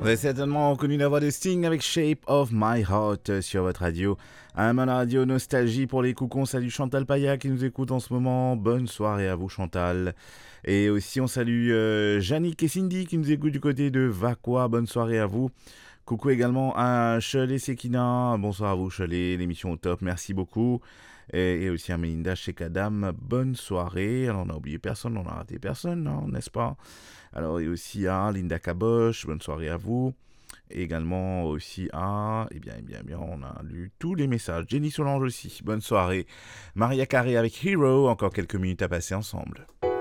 Vous avez certainement reconnu la voix de Sting avec Shape of My Heart sur votre radio. Un radio nostalgie pour les coucons. Salut Chantal Paya qui nous écoute en ce moment. Bonne soirée à vous Chantal. Et aussi on salue Yannick et Cindy qui nous écoutent du côté de Vacois. Bonne soirée à vous. Coucou également à Cholet Sekina. Bonsoir à vous Cholet, l'émission au top. Merci beaucoup. Et aussi à Melinda chez Kadam. Bonne soirée. Alors on n'a oublié personne, on n'a raté personne, non, n'est-ce pas? Alors, et aussi à Linda Caboche, bonne soirée à vous. Et également aussi à, on a lu tous les messages. Jenny Solange aussi, bonne soirée. Maria Carré avec Hero, encore quelques minutes à passer ensemble.